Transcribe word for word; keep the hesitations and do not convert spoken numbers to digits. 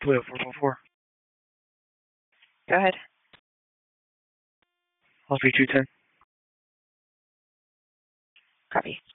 Toyo four four four. Go ahead. L three two ten. Copy.